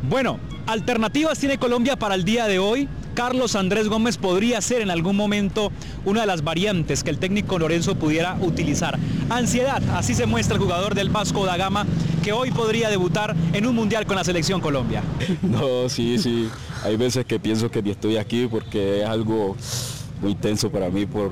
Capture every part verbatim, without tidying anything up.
Bueno, alternativas tiene Colombia para el día de hoy. Carlos Andrés Gómez podría ser en algún momento una de las variantes que el técnico Lorenzo pudiera utilizar. Ansiedad, así se muestra el jugador del Vasco da Gama, que hoy podría debutar en un mundial con la selección Colombia. No, sí, sí, hay veces que pienso que ni estoy aquí porque es algo muy tenso para mí por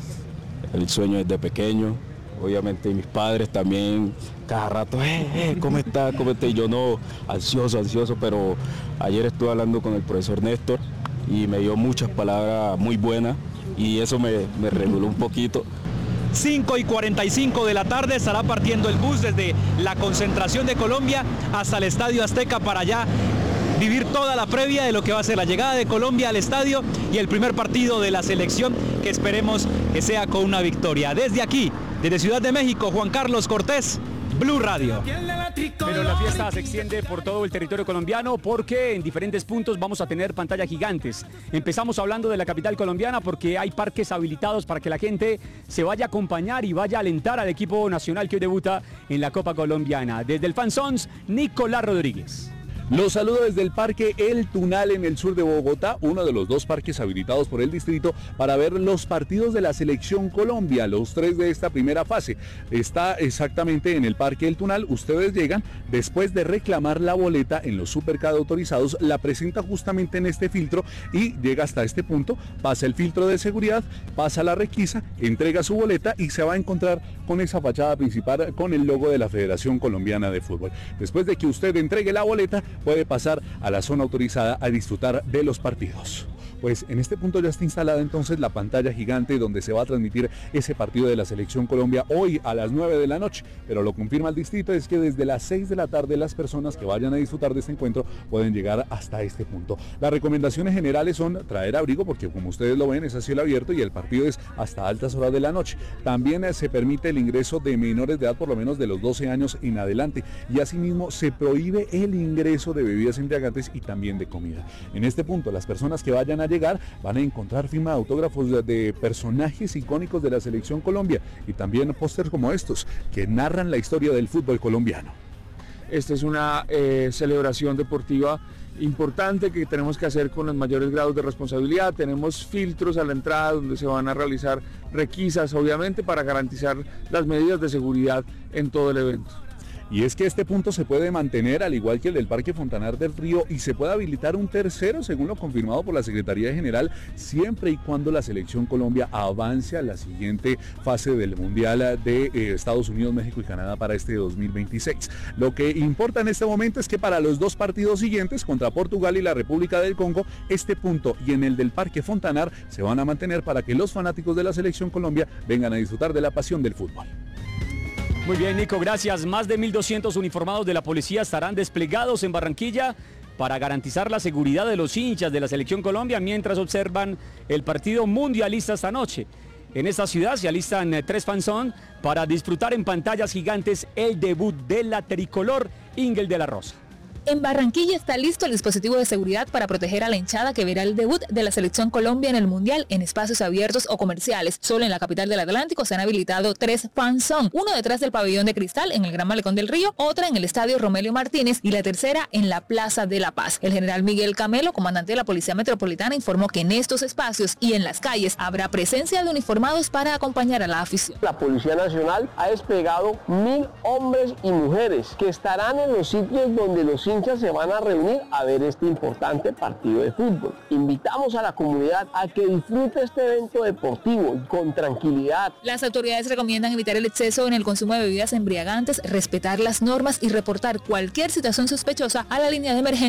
el sueño desde pequeño. Obviamente mis padres también cada rato, eh, eh, ¿cómo está? ¿Cómo está? Y yo no, ansioso, ansioso, pero ayer estuve hablando con el profesor Néstor y me dio muchas palabras muy buenas y eso me, me reguló un poquito. cinco y cuarenta y cinco de la tarde estará partiendo el bus desde la concentración de Colombia hasta el Estadio Azteca para allá vivir toda la previa de lo que va a ser la llegada de Colombia al estadio y el primer partido de la selección, que esperemos que sea con una victoria. Desde aquí, desde Ciudad de México, Juan Carlos Cortés, Blue Radio. Pero la fiesta se extiende por todo el territorio colombiano porque en diferentes puntos vamos a tener pantallas gigantes. Empezamos hablando de la capital colombiana porque hay parques habilitados para que la gente se vaya a acompañar y vaya a alentar al equipo nacional que hoy debuta en la Copa Colombiana. Desde el Fanzons, Nicolás Rodríguez. Los saludo desde el Parque El Tunal en el sur de Bogotá, uno de los dos parques habilitados por el distrito para ver los partidos de la Selección Colombia, los tres de esta primera fase. Está exactamente en el Parque El Tunal, ustedes llegan, después de reclamar la boleta en los supermercados autorizados, la presenta justamente en este filtro y llega hasta este punto, pasa el filtro de seguridad, pasa la requisa, entrega su boleta y se va a encontrar con esa fachada principal con el logo de la Federación Colombiana de Fútbol. Después de que usted entregue la boleta, puede pasar a la zona autorizada a disfrutar de los partidos. Pues en este punto ya está instalada entonces la pantalla gigante donde se va a transmitir ese partido de la Selección Colombia hoy a las nueve de la noche, pero lo confirma el distrito es que desde las seis de la tarde las personas que vayan a disfrutar de este encuentro pueden llegar hasta este punto. Las recomendaciones generales son traer abrigo porque como ustedes lo ven es a cielo abierto y el partido es hasta altas horas de la noche. También se permite el ingreso de menores de edad por lo menos de los doce años en adelante y asimismo se prohíbe el ingreso de bebidas embriagantes y también de comida. En este punto las personas que vayan a llegar van a encontrar firma de autógrafos de, de personajes icónicos de la Selección Colombia y también pósters como estos que narran la historia del fútbol colombiano. Esta es una eh, celebración deportiva importante que tenemos que hacer con los mayores grados de responsabilidad. Tenemos filtros a la entrada donde se van a realizar requisas, obviamente, para garantizar las medidas de seguridad en todo el evento. Y es que este punto se puede mantener al igual que el del Parque Fontanar del Río y se puede habilitar un tercero según lo confirmado por la Secretaría General siempre y cuando la Selección Colombia avance a la siguiente fase del Mundial de eh, Estados Unidos, México y Canadá para este dos mil veintiséis. Lo que importa en este momento es que para los dos partidos siguientes contra Portugal y la República del Congo, este punto y en el del Parque Fontanar se van a mantener para que los fanáticos de la Selección Colombia vengan a disfrutar de la pasión del fútbol. Muy bien, Nico, gracias. Más de mil doscientos uniformados de la policía estarán desplegados en Barranquilla para garantizar la seguridad de los hinchas de la Selección Colombia mientras observan el partido mundialista esta noche. En esta ciudad se alistan tres fanzón para disfrutar en pantallas gigantes el debut de la tricolor Ingel de la Rosa. En Barranquilla está listo el dispositivo de seguridad para proteger a la hinchada que verá el debut de la Selección Colombia en el Mundial en espacios abiertos o comerciales. Solo en la capital del Atlántico se han habilitado tres fanzón, uno detrás del pabellón de cristal en el Gran Malecón del Río, otra en el Estadio Romelio Martínez y la tercera en la Plaza de la Paz. El general Miguel Camelo, comandante de la Policía Metropolitana, informó que en estos espacios y en las calles habrá presencia de uniformados para acompañar a la afición. La Policía Nacional ha desplegado mil hombres y mujeres que estarán en los sitios donde los hinchas se van a reunir a ver este importante partido de fútbol. Invitamos a la comunidad a que disfrute este evento deportivo con tranquilidad. Las autoridades recomiendan evitar el exceso en el consumo de bebidas embriagantes, respetar las normas y reportar cualquier situación sospechosa a la línea de emergencia